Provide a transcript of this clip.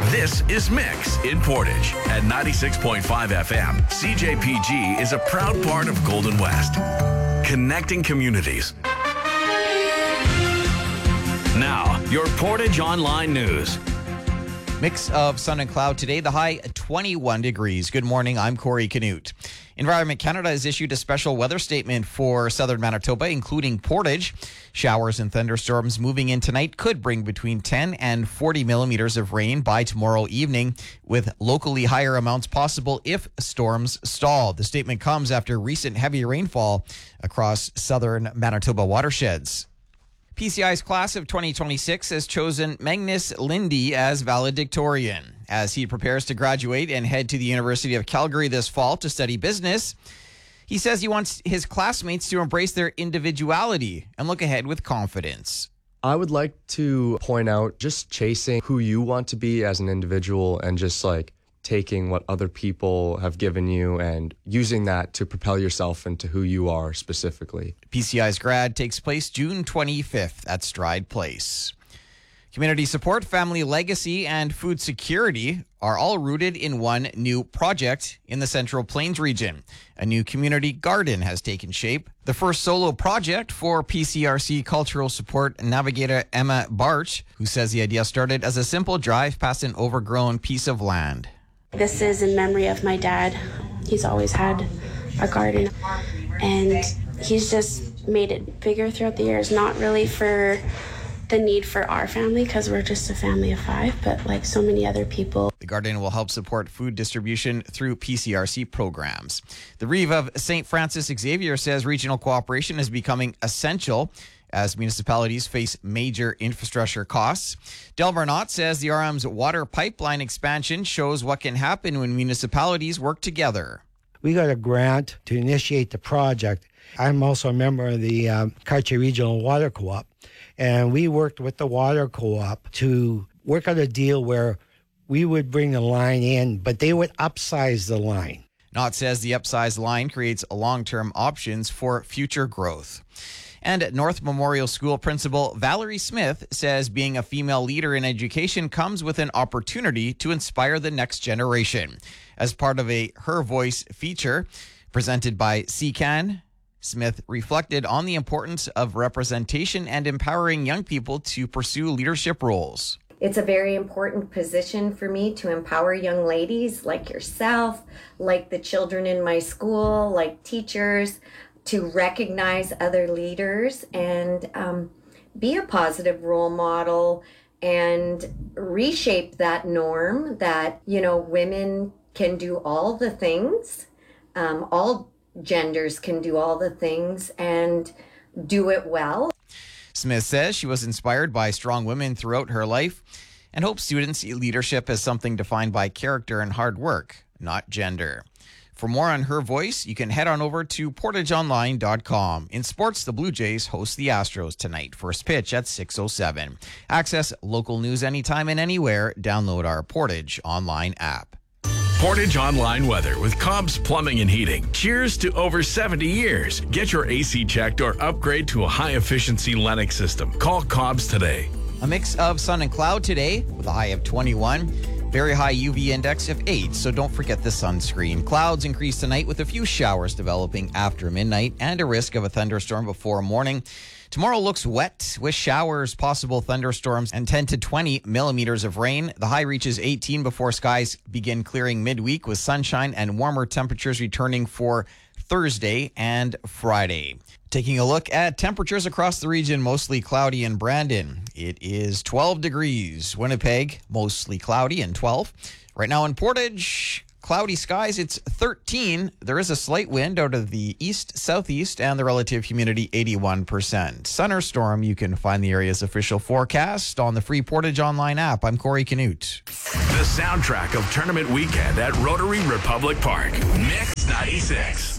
This is Mix in Portage at 96.5 FM. CJPG is a proud part of Golden West, connecting communities. Now, your Portage Online News. Mix of sun and cloud today, the high 21 degrees. Good morning, I'm Corey Canute. Environment Canada has issued a special weather statement for southern Manitoba, including Portage. Showers and thunderstorms moving in tonight could bring between 10 and 40 millimeters of rain by tomorrow evening, with locally higher amounts possible if storms stall. The statement comes after recent heavy rainfall across southern Manitoba watersheds. PCI's class of 2026 has chosen Magnus Lindy as valedictorian. As he prepares to graduate and head to the University of Calgary this fall to study business, he says he wants his classmates to embrace their individuality and look ahead with confidence. I would like to point out just chasing who you want to be as an individual and just like taking what other people have given you and using that to propel yourself into who you are specifically. PCI's grad takes place June 25th at Stride Place. Community support, family legacy, and food security are all rooted in one new project in the Central Plains region. A new community garden has taken shape. The first solo project for PCRC cultural support navigator Emma Barch, who says the idea started as a simple drive past an overgrown piece of land. This is in memory of my dad. He's always had a garden, and he's just made it bigger throughout the years, not really for the need for our family because we're just a family of 5, but like so many other people. The garden will help support food distribution through PCRC programs. The Reeve of St. Francis Xavier says regional cooperation is becoming essential as municipalities face major infrastructure costs. Del Bernat says the RM's water pipeline expansion shows what can happen when municipalities work together. We got a grant to initiate the project. I'm also a member of the Cartier Regional Water Co-op, and we worked with the water co-op to work out a deal where we would bring the line in, but they would upsize the line. Knott says the upsized line creates long-term options for future growth. And at North Memorial School principal Valerie Smith says being a female leader in education comes with an opportunity to inspire the next generation. As part of a Her Voice feature presented by CCAN, Smith reflected on the importance of representation and empowering young people to pursue leadership roles. It's a very important position for me to empower young ladies like yourself, like the children in my school, like teachers, to recognize other leaders and be a positive role model and reshape that norm that, you know, women can do all the things, all genders can do all the things and do it well. Smith says she was inspired by strong women throughout her life and hopes students see leadership as something defined by character and hard work, not gender. For more on Her Voice, you can head on over to portageonline.com. In sports, the Blue Jays host the Astros tonight. First pitch at 6:07. Access local news anytime and anywhere. Download our Portage Online app. Portage Online weather with Cobb's Plumbing and Heating. Cheers to over 70 years. Get your AC checked or upgrade to a high-efficiency Lennox system. Call Cobb's today. A mix of sun and cloud today with a high of 21. Very high UV index of 8, so don't forget the sunscreen. Clouds increase tonight with a few showers developing after midnight and a risk of a thunderstorm before morning. Tomorrow looks wet with showers, possible thunderstorms, and 10 to 20 millimeters of rain. The high reaches 18 before skies begin clearing midweek with sunshine and warmer temperatures returning for Thursday and Friday. Taking a look at temperatures across the region, mostly cloudy in Brandon. It is 12 degrees. Winnipeg, mostly cloudy and 12. Right now in Portage, cloudy skies, it's 13. There is a slight wind out of the east-southeast and the relative humidity 81%. Sun or storm, you can find the area's official forecast on the free Portage Online app. I'm Corey Canute. The soundtrack of tournament weekend at Rotary Republic Park. Mix 96.